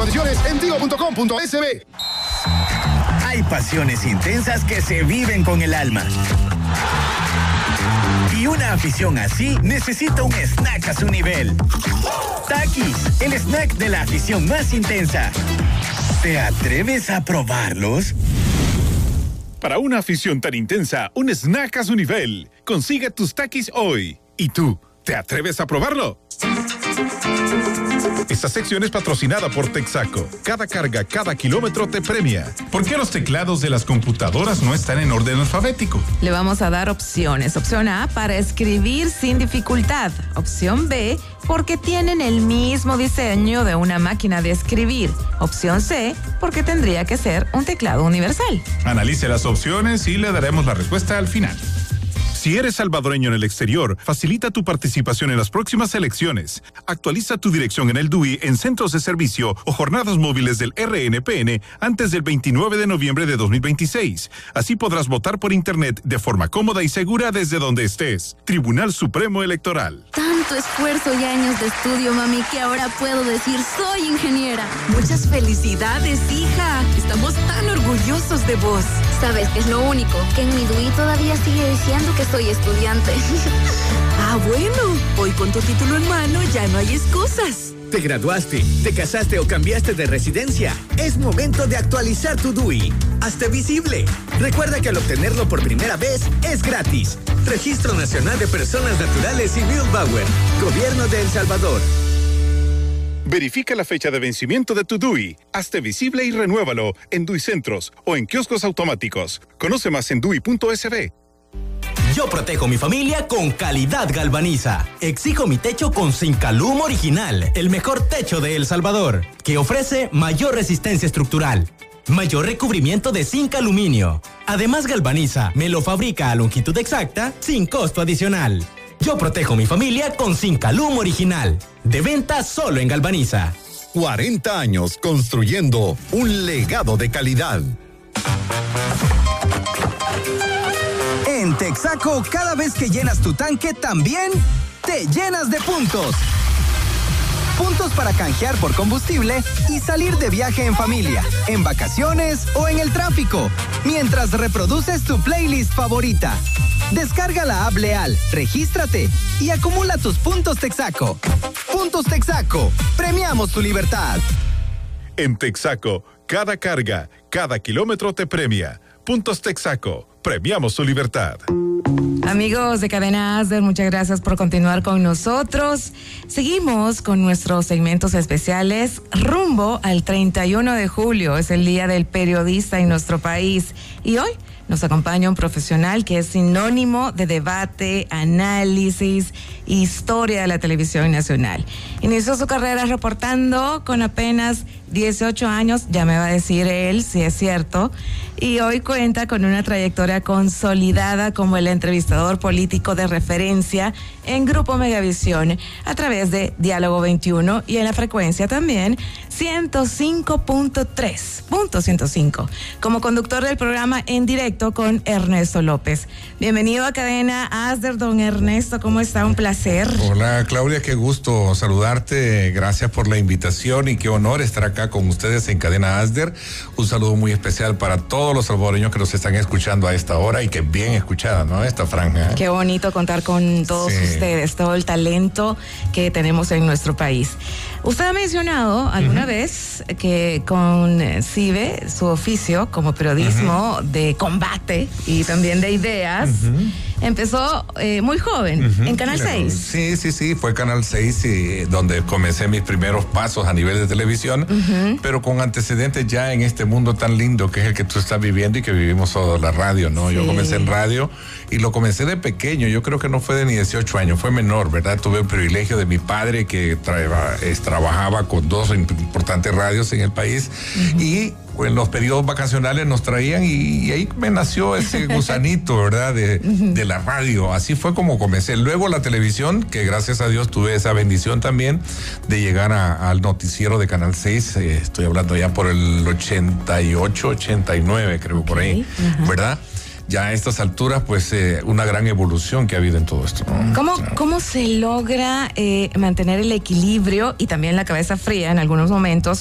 condiciones en tigo.com.sb. Hay pasiones intensas que se viven con el alma. Y una afición así necesita un snack a su nivel. Takis, el snack de la afición más intensa. ¿Te atreves a probarlos? Para una afición tan intensa, un snack a su nivel. Consigue tus Takis hoy. ¿Y tú, te atreves a probarlo? Esta sección es patrocinada por Texaco. Cada carga, cada kilómetro te premia. ¿Por qué los teclados de las computadoras no están en orden alfabético? Le vamos a dar opciones. Opción A, para escribir sin dificultad. Opción B, porque tienen el mismo diseño de una máquina de escribir. Opción C, porque tendría que ser un teclado universal. Analice las opciones y le daremos la respuesta al final. Si eres salvadoreño en el exterior, facilita tu participación en las próximas elecciones. Actualiza tu dirección en el DUI en centros de servicio o jornadas móviles del RNPN antes del 29 de noviembre de 2026. Así podrás votar por internet de forma cómoda y segura desde donde estés. Tribunal Supremo Electoral. Tanto esfuerzo y años de estudio, mami, que ahora puedo decir soy ingeniera. Muchas felicidades, hija. Estamos tan orgullosos de vos. ¿Sabes qué es lo único? Que en mi DUI todavía sigue diciendo que soy estudiante. Ah, bueno. Hoy con tu título en mano ya no hay excusas. ¿Te graduaste, te casaste o cambiaste de residencia? Es momento de actualizar tu DUI. Hazte visible. Recuerda que al obtenerlo por primera vez es gratis. Registro Nacional de Personas Naturales y Bill Bauer. Gobierno de El Salvador. Verifica la fecha de vencimiento de tu DUI. Hazte visible y renuévalo en DUI Centros o en kioscos automáticos. Conoce más en DUI.sb. Yo protejo mi familia con calidad Galvaniza. Exijo mi techo con Zincalum Original, el mejor techo de El Salvador, que ofrece mayor resistencia estructural, mayor recubrimiento de zinc aluminio. Además, Galvaniza me lo fabrica a longitud exacta sin costo adicional. Yo protejo mi familia con Zincalum Original. De venta solo en Galvaniza. 40 años construyendo un legado de calidad. En Texaco, cada vez que llenas tu tanque, también te llenas de puntos. Puntos para canjear por combustible y salir de viaje en familia, en vacaciones o en el tráfico, mientras reproduces tu playlist favorita. Descarga la app Leal, regístrate y acumula tus puntos Texaco. Puntos Texaco, premiamos tu libertad. En Texaco, cada carga, cada kilómetro te premia. Puntos Texaco, premiamos tu libertad. Amigos de Cadena Asder, muchas gracias por continuar con nosotros. Seguimos con nuestros segmentos especiales rumbo al 31 de julio. Es el Día del Periodista en nuestro país. Y hoy nos acompaña un profesional que es sinónimo de debate, análisis, historia de la televisión nacional. Inició su carrera reportando con apenas 18 años, ya me va a decir él si es cierto, y hoy cuenta con una trayectoria consolidada como el entrevistador político de referencia en Grupo Megavisión a través de Diálogo 21 y en la frecuencia también 105.3.105 como conductor del programa En Directo con Ernesto López. Bienvenido a Cadena Asder, don Ernesto, ¿cómo está? Un placer. Hola Claudia, qué gusto saludarte, gracias por la invitación y qué honor estar acá con ustedes en Cadena Asder. Un saludo muy especial para todos los salvadoreños que nos están escuchando a esta hora y que bien escuchada, ¿no? Esta franja. Qué bonito contar con todos ustedes, todo el talento que tenemos en nuestro país. Usted ha mencionado alguna vez que concibe su oficio como periodismo de combate y también de ideas. Empezó muy joven, en Canal 6. Sí, fue Canal 6 donde comencé mis primeros pasos a nivel de televisión, pero con antecedentes ya en este mundo tan lindo que es el que tú estás viviendo y que vivimos toda la radio, ¿no? Sí. Yo comencé en radio y lo comencé de pequeño, yo creo que no fue de ni 18 años, fue menor, ¿verdad? Tuve el privilegio de mi padre que trabajaba con dos importantes radios en el país y en los periodos vacacionales nos traían y ahí me nació ese gusanito, ¿verdad? De la radio. Así fue como comencé. Luego la televisión, que gracias a Dios tuve esa bendición también de llegar al noticiero de Canal 6. Estoy hablando ya por el 88, 89, creo, por ahí, ¿verdad? Ya a estas alturas, pues, una gran evolución que ha habido en todo esto, ¿no? ¿Cómo se logra mantener el equilibrio y también la cabeza fría en algunos momentos